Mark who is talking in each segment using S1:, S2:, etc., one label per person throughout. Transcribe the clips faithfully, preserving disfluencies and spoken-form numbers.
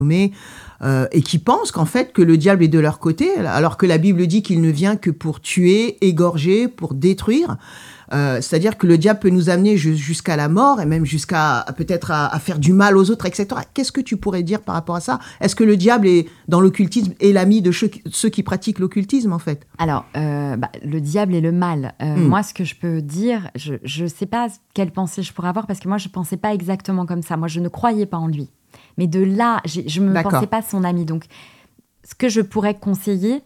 S1: euh, et qui pensent qu'en fait que le diable est de leur côté, alors que la Bible dit qu'il ne vient que pour tuer, égorger, pour détruire. Euh, c'est-à-dire que le diable peut nous amener jusqu'à la mort et même jusqu'à peut-être à, à faire du mal aux autres, et cetera. Qu'est-ce que tu pourrais dire par rapport à ça ? Est-ce que le diable est dans l'occultisme est l'ami de ceux, ceux qui pratiquent l'occultisme en fait ?
S2: Alors, euh, bah, le diable et le mal. Euh, mm. Moi, ce que je peux dire, je ne sais pas quelle pensée je pourrais avoir parce que moi, je ne pensais pas exactement comme ça. Moi, je ne croyais pas en lui. Mais de là, j'ai, je ne me D'accord. pensais pas son ami. Donc, ce que je pourrais conseiller,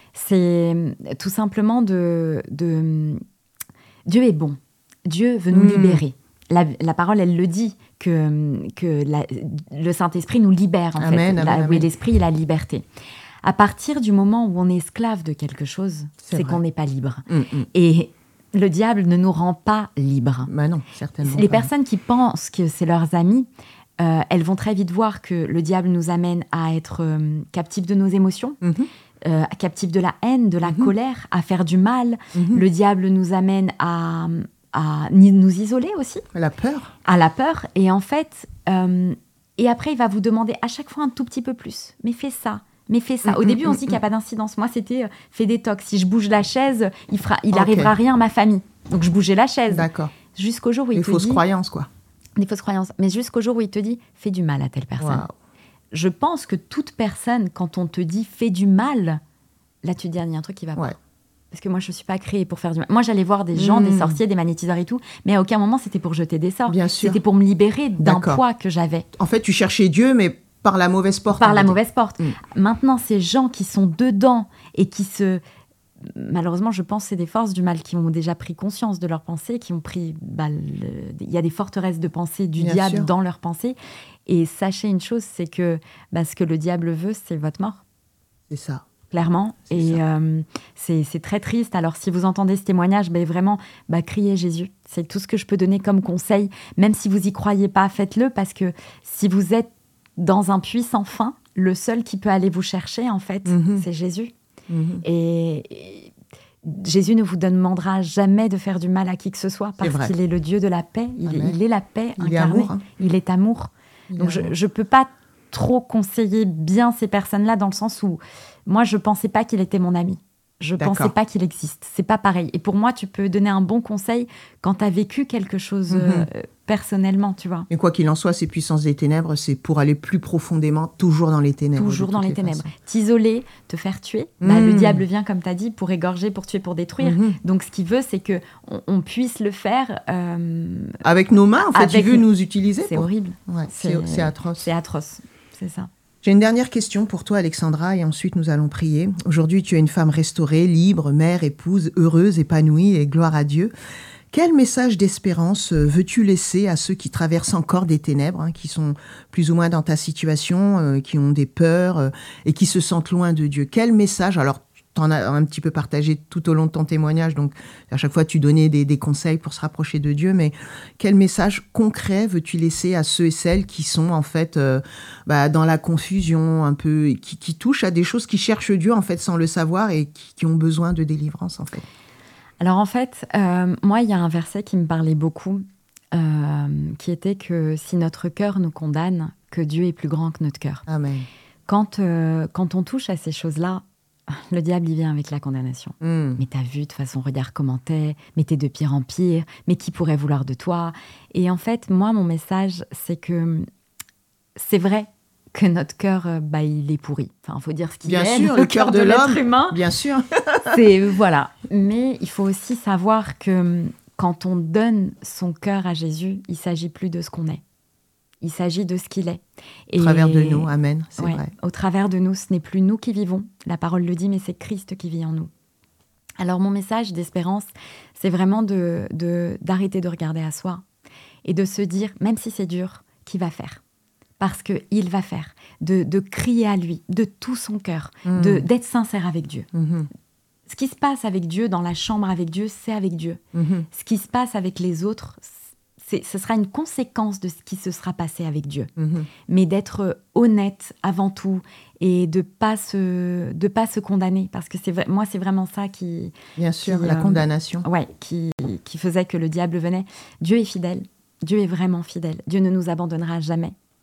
S2: c'est tout simplement de... de Dieu est bon. Dieu veut nous mmh. libérer. La, la parole, elle le dit, que, que la, le Saint-Esprit nous libère, en
S1: amen,
S2: fait.
S1: Amen,
S2: la,
S1: amen.
S2: Oui, l'Esprit et la liberté. À partir du moment où on est esclave de quelque chose, c'est, c'est qu'on n'est pas libre. Mmh, mmh. Et le diable ne nous rend pas libres.
S1: Bah non, certainement
S2: Les
S1: pas.
S2: personnes qui pensent que c'est leurs amis, euh, elles vont très vite voir que le diable nous amène à être euh, captifs de nos émotions, mmh. Euh, captifs de la haine, de la mmh. colère, à faire du mal. Mmh. Le diable nous amène à, à nous isoler aussi.
S1: À la peur.
S2: À la peur. Et en fait, euh, et après, il va vous demander à chaque fois un tout petit peu plus. Mais fais ça, mais fais ça. Mmh. Au début, on se dit mmh. qu'il n'y a pas d'incidence. Moi, c'était euh, fais des tocs. Si je bouge la chaise, il fera, il okay. arrivera rien à ma famille. Donc, je bougeais la chaise.
S1: D'accord.
S2: Jusqu'au jour où il
S1: des
S2: te dit...
S1: Des fausses croyances, quoi.
S2: Des fausses croyances. Mais jusqu'au jour où il te dit, fais du mal à telle personne. Wow. Je pense que toute personne, quand on te dit, fais du mal... Là, tu te dis, il y a un truc qui va
S1: ouais.
S2: pas. Parce que moi, je ne suis pas créée pour faire du mal. Moi, j'allais voir des gens, mmh. des sorciers, des magnétiseurs et tout, mais à aucun moment, c'était pour jeter des sorts.
S1: Bien sûr.
S2: C'était pour me libérer d'un D'accord. poids que j'avais.
S1: En fait, tu cherchais Dieu, mais par la mauvaise porte.
S2: Par la dit. mauvaise porte. Mmh. Maintenant, ces gens qui sont dedans et qui se... Malheureusement, je pense que c'est des forces du mal qui ont déjà pris conscience de leurs pensées, qui ont pris... Bah, le... Il y a des forteresses de pensée du Bien diable sûr. Dans leurs pensées. Et sachez une chose, c'est que bah, ce que le diable veut, c'est votre mort.
S1: C'est ça.
S2: Clairement, c'est et euh, c'est, c'est très triste. Alors, si vous entendez ce témoignage, ben vraiment, ben, criez Jésus. C'est tout ce que je peux donner comme conseil. Même si vous n'y croyez pas, faites-le, parce que si vous êtes dans un puits sans fin, le seul qui peut aller vous chercher, en fait, mm-hmm. c'est Jésus. Mm-hmm. Et, et Jésus ne vous demandera jamais de faire du mal à qui que ce soit, parce qu'il est le Dieu de la paix. Il, il est la paix
S1: il
S2: incarnée.
S1: Est amour, hein. Il
S2: est amour. Il Donc, est je ne peux pas trop conseiller bien ces personnes-là, dans le sens où moi, je ne pensais pas qu'il était mon ami. Je ne pensais pas qu'il existe. C'est pas pareil. Et pour moi, tu peux donner un bon conseil quand tu as vécu quelque chose mm-hmm. euh, personnellement, tu vois.
S1: Et quoi qu'il en soit, ces puissances des ténèbres, c'est pour aller plus profondément, toujours dans les ténèbres.
S2: Toujours dans les, les ténèbres. Façons. T'isoler, te faire tuer. Mm. Bah, le diable vient, comme tu as dit, pour égorger, pour tuer, pour détruire. Mm-hmm. Donc, ce qu'il veut, c'est qu'on on puisse le faire... Euh,
S1: avec nos mains, en fait. Il veut nous utiliser.
S2: C'est
S1: pour...
S2: horrible.
S1: Ouais, c'est, c'est, c'est atroce.
S2: C'est atroce, c'est ça.
S1: J'ai une dernière question pour toi, Alexandra, et ensuite nous allons prier. Aujourd'hui, tu es une femme restaurée, libre, mère, épouse, heureuse, épanouie, et gloire à Dieu. Quel message d'espérance veux-tu laisser à ceux qui traversent encore des ténèbres, hein, qui sont plus ou moins dans ta situation, euh, qui ont des peurs euh, et qui se sentent loin de Dieu ? Quel message ? Alors, tu en as un petit peu partagé tout au long de ton témoignage, donc à chaque fois tu donnais des, des conseils pour se rapprocher de Dieu, mais quel message concret veux-tu laisser à ceux et celles qui sont en fait euh, bah, dans la confusion, un peu, qui, qui touchent à des choses, qui cherchent Dieu en fait sans le savoir et qui, qui ont besoin de délivrance en fait ?
S2: Alors en fait, euh, moi il y a un verset qui me parlait beaucoup, euh, qui était que si notre cœur nous condamne, que Dieu est plus grand que notre cœur.
S1: Amen.
S2: Quand, euh, quand on touche à ces choses-là, le diable, il vient avec la condamnation. Mm. Mais t'as vu, de toute façon, regarde comment t'es, mais t'es de pire en pire, mais qui pourrait vouloir de toi ? Et en fait, moi, mon message, c'est que c'est vrai que notre cœur, bah, il est pourri. Enfin, il faut dire ce qu'il
S1: bien
S2: est.
S1: Bien sûr, le cœur de, de l'homme,
S2: humain.
S1: Bien sûr.
S2: c'est, voilà. Mais il faut aussi savoir que quand on donne son cœur à Jésus, il ne s'agit plus de ce qu'on est. Il s'agit de ce qu'il est.
S1: Et, au travers de nous, amen, c'est
S2: ouais,
S1: vrai.
S2: Au travers de nous, ce n'est plus nous qui vivons. La parole le dit, mais c'est Christ qui vit en nous. Alors, mon message d'espérance, c'est vraiment de, de, d'arrêter de regarder à soi et de se dire, même si c'est dur, qu'il va faire. Parce qu'il va faire. De, de crier à lui, de tout son cœur, mmh. de, d'être sincère avec Dieu. Mmh. Ce qui se passe avec Dieu, dans la chambre avec Dieu, c'est avec Dieu. Mmh. Ce qui se passe avec les autres, C'est, ce sera une conséquence de ce qui se sera passé avec Dieu. Mmh. Mais d'être honnête avant tout et de ne pas, se, pas se condamner. Parce que c'est, moi, c'est vraiment ça qui...
S1: Bien sûr,
S2: qui,
S1: la
S2: euh,
S1: condamnation.
S2: Ouais, qui, qui faisait que le diable venait. Dieu est fidèle. Dieu est vraiment fidèle. Dieu ne nous abandonnera jamais.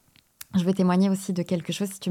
S2: je veux témoigner aussi de quelque chose, si tu